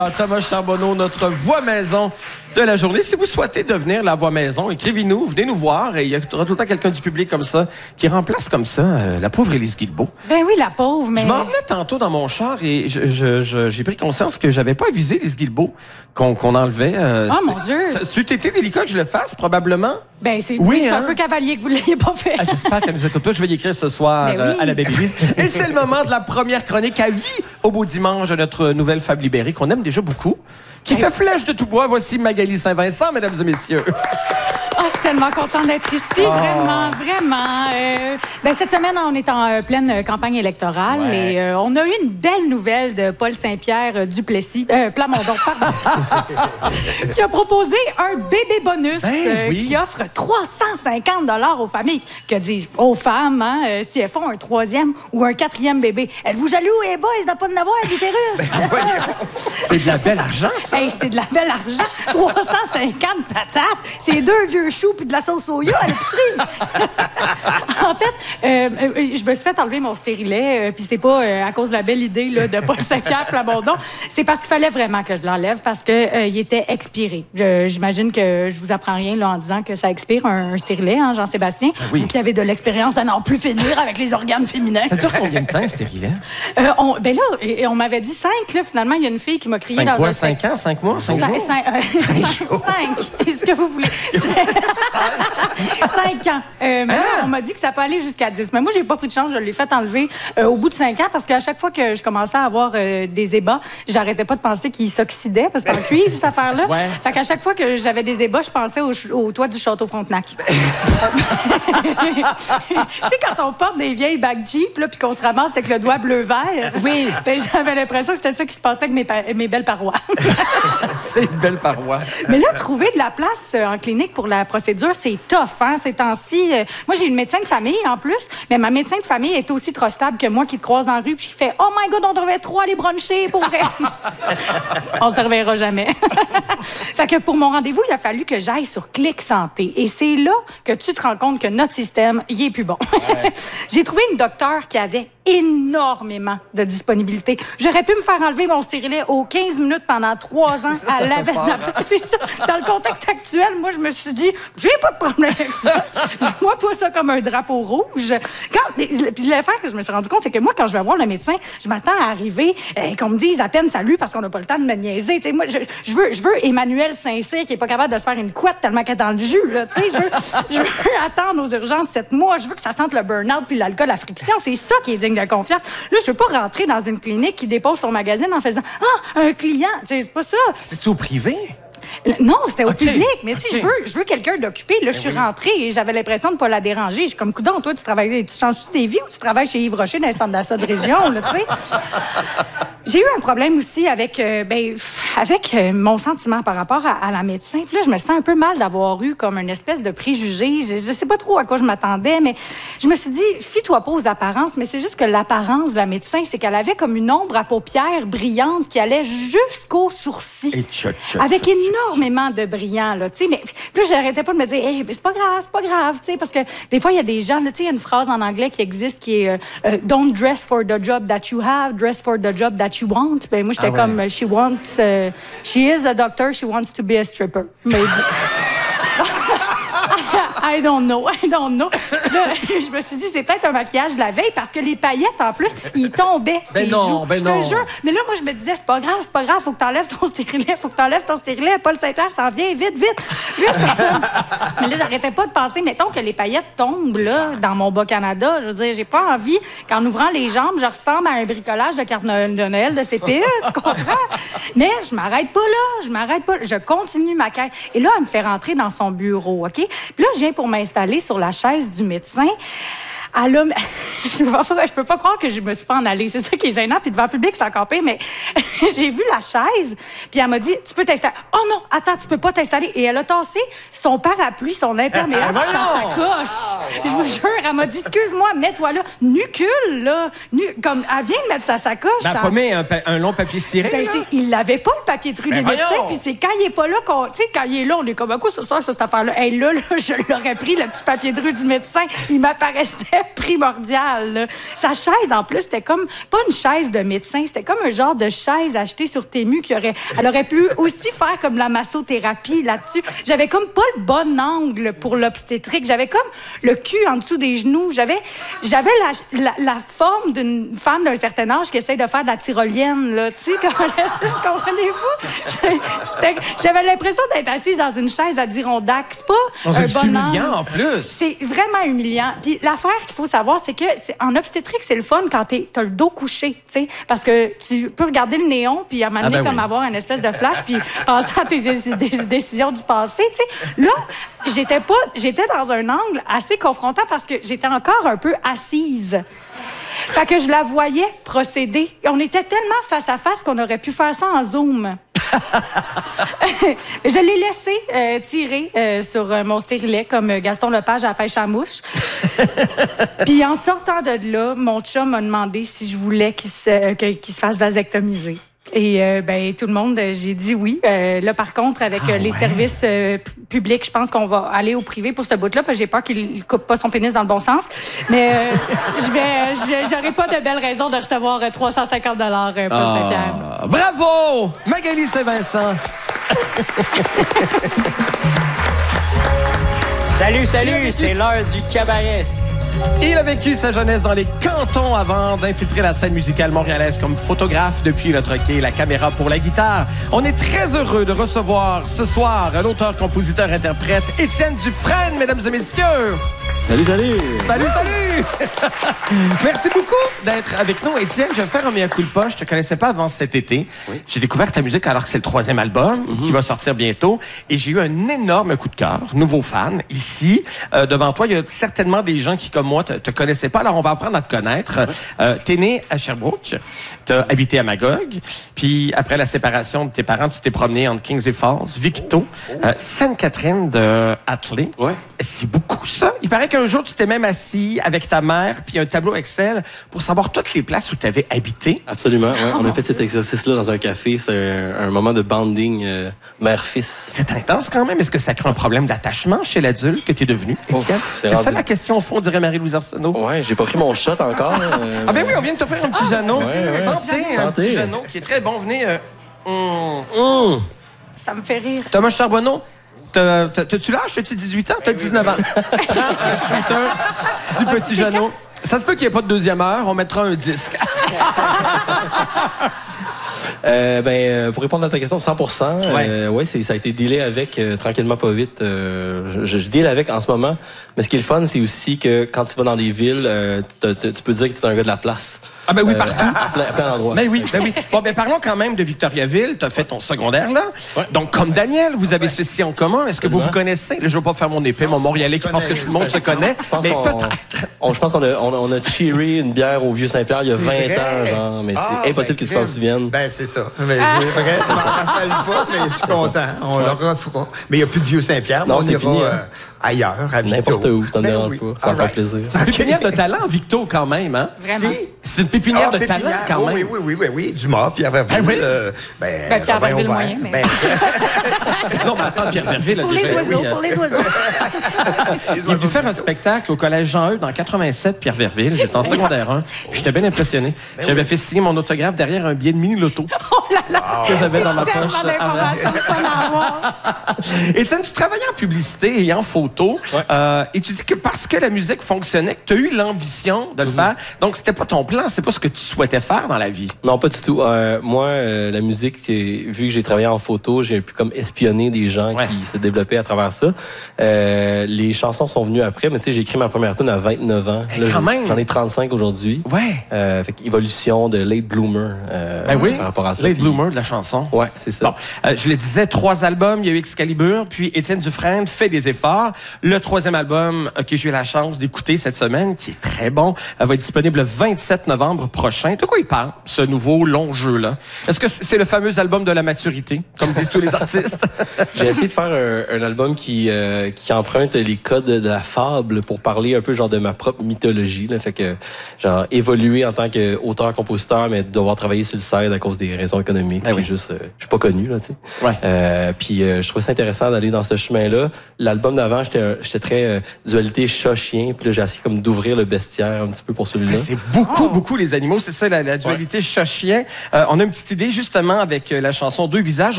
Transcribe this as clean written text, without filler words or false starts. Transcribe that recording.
Thomas Charbonneau, notre voix maison de la journée. Si vous souhaitez devenir la voix maison, écrivez-nous, venez nous voir et il y aura tout le temps quelqu'un du public comme ça qui remplace comme ça la pauvre Élise Guilbeault. Ben oui, la pauvre, mais... Je m'en venais tantôt dans mon char et j'ai pris conscience que j'avais pas avisé Élise Guilbeault qu'on enlevait. Mon Dieu! C'eût été délicat que je le fasse, probablement. Ben c'est hein? un peu cavalier que vous l'ayez pas fait. Ah, j'espère qu'elle nous écoute pas. Je vais y écrire ce soir à la belle Élise. Et c'est le moment de la première chronique à vie au beau dimanche de notre nouvelle Fable libérée qu'on aime déjà beaucoup, qui fait flèche de tout bois. Voici Magali Saint-Vincent, mesdames et messieurs. Oh, je suis tellement contente d'être ici, vraiment. Ben, cette semaine, on est en pleine campagne électorale et on a eu une belle nouvelle de Paul Saint-Pierre Duplessis, Plamondon, pardon, qui a proposé un bébé bonus qui offre 350 $ aux familles. Que dis-je? Aux femmes, hein, si elles font un 3e ou un 4e bébé. Êtes-vous jaloux, les boys, de pas en avoir d'utérus? C'est de la belle argent, ça. Hey, c'est de la belle argent. 350 patates. C'est 2 vieux choux puis de la sauce soya à l'épicerie. En fait, je me suis fait enlever mon stérilet, puis c'est pas à cause de la belle idée là, de Paul Saint-Pierre Plamondon. C'est parce qu'il fallait vraiment que je l'enlève parce que il était expiré. J'imagine que je vous apprends rien là, en disant que ça expire un stérilet, hein, Jean-Sébastien. Vous qui avez de l'expérience à n'en plus finir avec les organes féminins. Ça dure combien de temps, un stérilet? Ben là, on m'avait dit 5. Là, finalement, il y a une fille qui m'a crié 5 dans quoi, un... 5 ans, 5 mois, 5 jours? 5. Est-ce que vous voulez? 5 ans. Mais là, on m'a dit que ça peut aller jusqu'à 10. Mais moi, j'ai pas pris de chance. Je l'ai fait enlever au bout de 5 ans parce qu'à chaque fois que je commençais à avoir des ébats, j'arrêtais pas de penser qu'ils s'oxydaient parce que c'est en cuivre, cette affaire-là. Fait qu'à chaque fois que j'avais des ébats, je pensais au toit du château Frontenac. Tu sais, quand on porte des vieilles bagues Jeep puis qu'on se ramasse avec le doigt bleu-vert, ben, j'avais l'impression que c'était ça qui se passait avec mes belles parois. C'est une belle paroi. Mais là, trouver de la place en clinique pour la procédure, c'est tough, hein, ces temps-ci. Moi, j'ai une médecin de famille, en plus, mais ma médecin de famille est aussi trop stable que moi qui te croise dans la rue puis qui fait « Oh my God, on devrait trop aller bruncher pour vrai! » On se reverra jamais. Fait que pour mon rendez-vous, il a fallu que j'aille sur Clic Santé. Et c'est là que tu te rends compte que notre système, il est plus bon. J'ai trouvé une docteure qui avait énormément de disponibilité. J'aurais pu me faire enlever mon stérilet aux 15 minutes pendant 3 ans à laver. C'est ça. Dans le contexte actuel, moi, je me suis dit, j'ai pas de problème avec ça. Je vois pas ça comme un drapeau rouge. Puis l'affaire que je me suis rendu compte, c'est que moi, quand je vais voir le médecin, je m'attends à arriver, qu'on me dise à peine salut parce qu'on n'a pas le temps de me niaiser. T'sais, moi, je veux Emmanuel Saint-Cyr qui est pas capable de se faire une couette tellement qu'elle est dans le jus. Là, je veux attendre aux urgences 7 mois. Je veux que ça sente le burn-out puis l'alcool à friction. C'est ça qui est digne de confiance. Là, je veux pas rentrer dans une clinique qui dépose son magazine en faisant « Ah, un client! » C'est pas ça. C'est-tu au privé? Non, c'était au public. Mais tu sais, je veux quelqu'un d'occupé. Là, je suis rentrée et j'avais l'impression de ne pas la déranger. Je suis comme, coudonc, toi, tu changes-tu des vies ou tu travailles chez Yves Rocher dans le centre d'achat de région, là, tu sais? J'ai eu un problème aussi avec mon sentiment par rapport à la médecin. Puis là, je me sens un peu mal d'avoir eu comme une espèce de préjugé. Je sais pas trop à quoi je m'attendais, mais je me suis dit, fie-toi pas aux apparences, mais c'est juste que l'apparence de la médecin, c'est qu'elle avait comme une ombre à paupières brillante qui allait jusqu'aux sourcils. Avec énormément de brillant, là, tu sais. Mais plus j'arrêtais pas de me dire, hey, mais c'est pas grave, tu sais, parce que des fois, il y a des gens, tu sais, il y a une phrase en anglais qui existe qui est don't dress for the job that you have, dress for the job that you want. Ben moi, j'étais comme, she is a doctor, she wants to be a stripper. Mais... I don't know. Là, je me suis dit, c'est peut-être un maquillage de la veille parce que les paillettes, en plus, ils tombaient. Je te jure. Mais là, moi, je me disais, c'est pas grave. Faut que t'enlèves ton stérilet. Paul Saint-Pierre s'en vient, vite. Mais là, j'arrêtais pas de penser, mettons que les paillettes tombent, là, dans mon Bas-Canada. Je veux dire, j'ai pas envie qu'en ouvrant les jambes, je ressemble à un bricolage de carte de Noël de CPE, tu comprends? Mais je m'arrête pas là. Je continue ma quête. Et là, elle me fait rentrer dans son bureau, OK? Puis là, je viens pour m'installer sur la chaise du médecin. Je peux pas croire que je me suis pas en allée. C'est ça qui est gênant. Puis devant le public, c'est encore pire. Mais j'ai vu la chaise. Puis elle m'a dit, tu peux t'installer. Oh non, attends, tu peux pas t'installer. Et elle a tassé son parapluie, son imperméable, sa sacoche. Je vous jure, elle m'a dit, excuse-moi, mets-toi là. Nucule, là. Comme, elle vient de mettre sa sacoche. Elle a pas mis un long papier ciré, là? Il l'avait pas, le papier de rue des médecins. Puis c'est quand il est pas là qu'on... Tu sais, quand il est là, on est comme, à quoi ça, cette affaire-là? Hey, là, je l'aurais pris, le petit papier de rue du médecin. Il m'apparaissait c'était primordial. Là. Sa chaise, en plus, c'était comme, pas une chaise de médecin, c'était comme un genre de chaise achetée sur Temu elle aurait pu aussi faire comme la massothérapie là-dessus. J'avais comme pas le bon angle pour l'obstétrique. J'avais comme le cul en dessous des genoux. J'avais la forme d'une femme d'un certain âge qui essaie de faire de la tyrolienne, là. Tu sais, comprenez-vous? J'avais l'impression d'être assise dans une chaise Adirondack. C'est pas un bon humiliant, angle. en plus. C'est vraiment humiliant. Puis l'affaire qu'il faut savoir, c'est que en obstétrique, c'est le fun quand t'as le dos couché, tu sais, parce que tu peux regarder le néon puis à un moment donné, comme avoir une espèce de flash puis penser à tes décisions du passé, tu sais. Là, j'étais dans un angle assez confrontant parce que j'étais encore un peu assise. Fait que je la voyais procéder. Et on était tellement face à face qu'on aurait pu faire ça en Zoom. Je l'ai laissé tirer sur mon stérilet comme Gaston Lepage à la pêche à mouche. Puis en sortant de là, mon chum m'a demandé si je voulais qu'il se fasse vasectomiser. Et tout le monde, j'ai dit oui. Là, par contre, avec les services publics, je pense qu'on va aller au privé pour ce bout-là, parce que j'ai peur qu'il coupe pas son pénis dans le bon sens. Mais j'aurais pas de belle raison de recevoir 350 $ pour Saint-Pierre. Bravo! Magali Saint-Vincent. Salut, c'est l'heure du cabaret. Il a vécu sa jeunesse dans les cantons avant d'infiltrer la scène musicale montréalaise comme photographe depuis le troquet et la caméra pour la guitare. On est très heureux de recevoir ce soir l'auteur, compositeur, interprète Étienne Dufresne, mesdames et messieurs. Salut! Salut! Merci beaucoup d'être avec nous. Étienne, je vais faire un mea culpa. Je te connaissais pas avant cet été. Oui. J'ai découvert ta musique alors que c'est le 3e album qui va sortir bientôt. Et j'ai eu un énorme coup de cœur. Nouveau fan, ici. Devant toi, il y a certainement des gens qui, comme moi, te connaissaient pas. Alors, on va apprendre à te connaître. T'es né à Sherbrooke. T'as habité à Magog. Puis, après la séparation de tes parents, tu t'es promené entre Kings et Falls, Victo, Sainte-Catherine de Hatley. Ouais. C'est beaucoup, ça. Il paraît qu'un jour, tu t'es même assis avec ta mère puis un tableau Excel pour savoir toutes les places où tu avais habité. Absolument, ouais. On a fait cet exercice-là dans un café. C'est un moment de bonding mère-fils. C'est intense quand même. Est-ce que ça crée un problème d'attachement chez l'adulte que tu es devenu, Étienne? C'est ça la question au fond, dirait Marie-Louise Arsenault. Ouais, j'ai pas pris mon shot encore. Ah ben oui, on vient de te faire un petit Jeannot. Ouais. Santé, un petit Jeannot qui est très bon. Venez. Ça me fait rire. Thomas Charbonneau. T'as-tu l'âge? T'as-tu 18 ans? T'as 19 ans. Un shooter du petit Jeannot. Ça se peut qu'il n'y ait pas de deuxième heure. On mettra un disque. Pour répondre à ta question, 100%. Ça a été dealé avec tranquillement, pas vite. Je deal avec en ce moment. Mais ce qui est le fun, c'est aussi que quand tu vas dans les villes, tu peux dire que tu es un gars de la place. Ah ben oui, partout. Plein d'endroits. Ben oui. Bon, parlons quand même de Victoriaville. Tu as fait ton secondaire là. Ouais. Donc, comme Daniel, vous avez ceci en commun. Est-ce que vous connaissez? Là, je ne veux pas faire mon épée, mon Montréalais qui pense que tout le monde se connaît. Mais peut-être. Je pense qu'on a cheeré une bière au Vieux-Saint-Pierre il y a 20 ans, genre. Mais c'est impossible que tu t'en souviennes. Ben, c'est ça. Mais je m'en rappelle pas, mais je suis content. Mais il n'y a plus de Vieux-Saint-Pierre. Non, c'est fini. Ailleurs, à Victo. N'importe où, ça me dérange pas. Ça me fait plaisir. C'est une pépinière de talent, Victo, quand même, hein? Vraiment. C'est une pépinière de talent, quand même. Oui. Dumas, Pierre Verville. Pierre Verville moyen, mais... Non, mais attends, Pierre Verville... Pour les oiseaux. Il a dû faire un spectacle au Collège Jean-Eudes dans 87, Pierre Verville. J'étais en secondaire 1. J'étais bien impressionné. J'avais fait signer mon autographe derrière un billet de mini-loto. Oh là là! Que j'avais dans ma poche. Étienne, tu travaillais en publicité et en photo. Et tu dis que parce que la musique fonctionnait, que tu as eu l'ambition de le faire. Donc, c'était pas ton plan, c'est pas ce que tu souhaitais faire dans la vie. Non, pas du tout. Moi, la musique, vu que j'ai travaillé en photo, j'ai pu comme espionner des gens qui se développaient à travers ça. Les chansons sont venues après, mais tu sais, j'ai écrit ma première tune à 29 ans. Là, quand même. J'en ai 35 aujourd'hui. Ouais. Fait évolution de Late Bloomer par rapport à ça. Late Bloomer de la chanson. Ouais, c'est ça. Bon, je le disais, 3 albums, il y a eu Excalibur, puis Étienne Dufresne fait des efforts. Le 3e album que j'ai eu la chance d'écouter cette semaine, qui est très bon, va être disponible le 27 17 novembre prochain. De quoi il parle, ce nouveau long jeu-là? Est-ce que c'est le fameux album de la maturité, comme disent tous les artistes? J'ai essayé de faire un album qui emprunte les codes de la fable pour parler un peu genre de ma propre mythologie. Là. Fait que, genre, évoluer en tant qu'auteur-compositeur, mais devoir travailler sur le side à cause des raisons économiques. Puis juste, je suis pas connu, là, tu sais. Ouais. Puis je trouvais ça intéressant d'aller dans ce chemin-là. L'album d'avant, j'étais très dualité chat-chien. Puis là, j'ai essayé comme d'ouvrir le bestiaire un petit peu pour celui-là. C'est beaucoup les animaux. C'est ça, la dualité chat-chien. On a une petite idée, justement, avec la chanson Deux visages.